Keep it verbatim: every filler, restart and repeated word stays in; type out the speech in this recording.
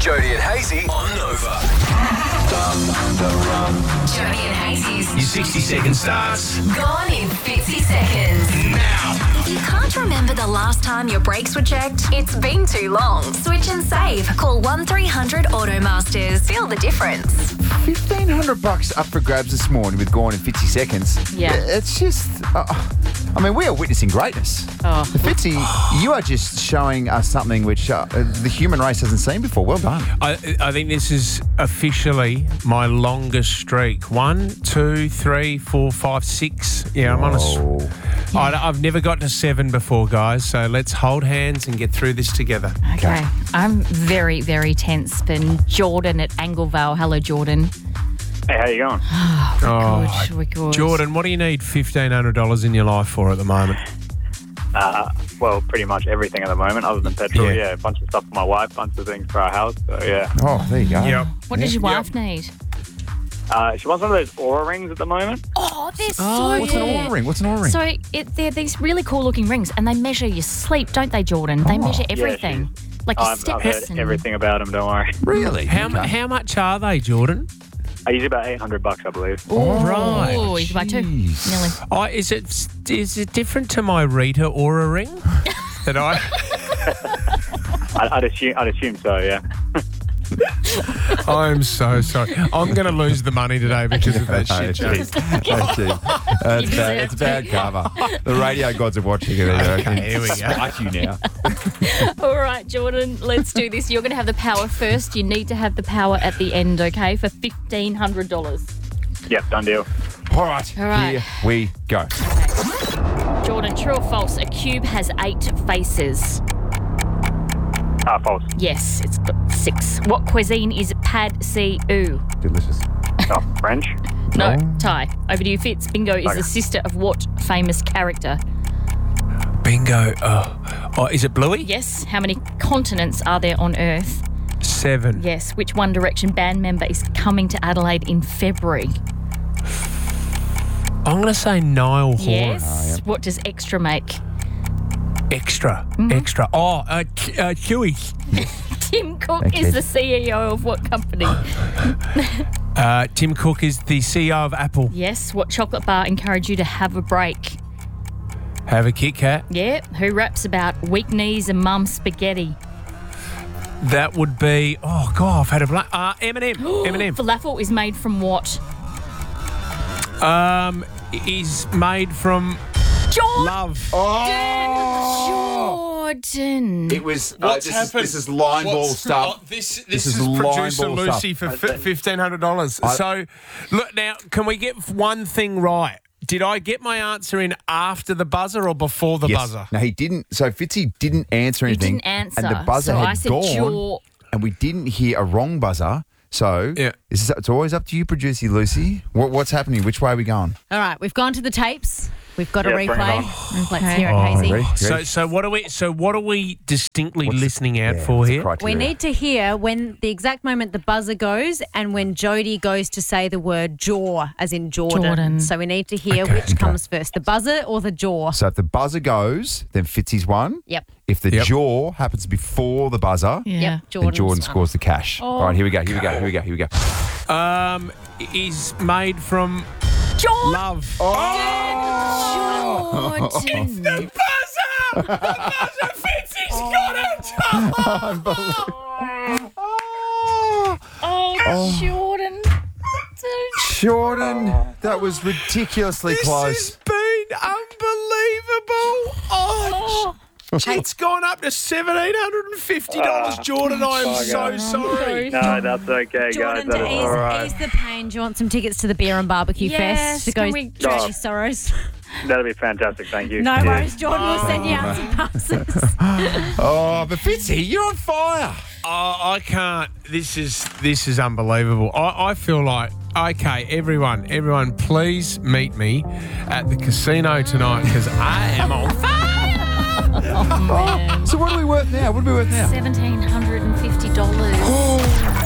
Jody and Hazy on Nova. Jody and Hazy's Your sixty second starts Gone in fifty seconds. now. If you can't remember the last time your brakes were checked, it's been too long. Switch and save. Call one three hundred Automasters. Feel the difference. fifteen hundred bucks up for grabs this morning with Gone in fifty seconds. Yeah. It's just, uh, I mean, we are witnessing greatness. Oh. Fitzy, you are just showing us something which uh, the human race hasn't seen before. Well done. I, I think this is officially my longest streak. One, two, three, four, five, six. Yeah, I'm on a. s- Oh. I, I've never got to seven before, guys. So let's hold hands and get through this together. Okay. I'm very, very tense for Jordan at Anglevale. Hello, Jordan. Hey, how you going? Oh, Good, we're good. Jordan, what do you need fifteen hundred dollars in your life for at the moment? Uh, well, pretty much everything at the moment, other than petrol. Yeah. Yeah, a bunch of stuff for my wife, bunch of things for our house. So yeah, Oh, there you go. What does your Yep. wife need? uh, she wants one of those Aura rings at the moment. Oh, they're so What's an good. aura ring? What's an aura ring? So it, they're these really cool looking rings, and they measure your sleep, don't they, Jordan? They Oh. measure Yeah, everything, like your I've, I've steps heard and everything about them. Don't worry. Really? How, mu- Okay. how much are they, Jordan? I usually about eight hundred bucks, I believe. Oh, Right. Oh, you can buy two. jeez. Nearly. Oh, is it is it different to my Rita Aura ring that I? I, I'd assume, I'd assume so. Yeah. I'm so sorry. I'm going to lose the money today because of that shit, Jody. That's it. That's bad. It's bad cover. The radio gods are watching it. Okay, here we go. Spike you now. All right, Jordan, let's do this. You're going to have the power first. You need to have the power at the end, okay, for fifteen hundred dollars. Yep, done deal. All right. All right. Here we go. Jordan, true or false? A cube has eight faces. Ah, false. Yes, it's got six. What cuisine is pad see ew? Delicious. Oh, French. No, Oh. Ty. Over to you, Fitz. Bingo is Okay. the sister of what famous character? Bingo. Oh. oh, is it Bluey? Yes. How many continents are there on Earth? Seven. Yes. Which One Direction band member is coming to Adelaide in February? I'm going to say Niall Horan. Yes. What does extra make? Extra. Mm-hmm. Extra. Oh, uh, Ch- uh, Chewy. Tim Cook Okay. is the C E O of what company? Uh, Tim Cook is the C E O of Apple. Yes. What chocolate bar encouraged you to have a break? Have a Kit Kat. Yeah. Who raps about weak knees and mum spaghetti? That would be, oh, God, I've had a blank. Uh, Eminem. Eminem. Falafel is made from what? Um, is made from Jordan. love. Jordan. It was. What's this, happened? Is, this is line ball What's- stuff. oh, this, this, This is, is line producer ball Lucy stuff. for fi- fifteen hundred dollars. I- So, look, now, can we get one thing right? Did I get my answer in after the buzzer or before the Yes. buzzer? No, he didn't. So Fitzy didn't answer You anything. didn't answer. And the buzzer so had I said gone. jaw. And we didn't hear a wrong buzzer. So Yeah. this is, it's always up to you, producer Lucy. What, what's happening? Which way are we going? All right, we've gone to the tapes. We've got a Yeah, bring it replay. Let's Okay. hear it, Oh, Hazy. ready? So, Ready? so what are we? So, what are we distinctly What's- listening out yeah, for what's the here? criteria? We need to hear when the exact moment the buzzer goes and when Jody goes to say the word jaw, as in Jordan. Jordan. So we need to hear Okay. which Okay. comes first, the buzzer or the jaw. So if the buzzer goes, then Fitzy's won. Yep. If the Yep. jaw happens before the buzzer, Yeah. Yep. then Jordan's Jordan won. scores the cash. All right, here we go. Here we go. Here we go. Here we go. Um, is made from Jordan. love. Jordan. The buzzer! The buzzer fits. He's got it. Oh, Jordan. Jordan, that was ridiculously This close. has been unbelievable. Oh, it's gone up to seventeen hundred and fifty dollars, Jordan. I am so sorry. No, that's okay, Jordan, guys. to That is ease, all right. ease the pain, do you want some tickets to the Beer and Barbecue Yes, Fest to can go we- drown Oh. your sorrows? That'll be fantastic. Thank you. No worries, Jordan. We'll send you out some passes. Oh, but Fitzy, you're on fire. Oh, I can't. This is this is unbelievable. I, I feel like okay, everyone, everyone, please meet me at the casino tonight because I am on fire. Oh, man. So what are we worth now? What are we worth now? seventeen hundred fifty dollars.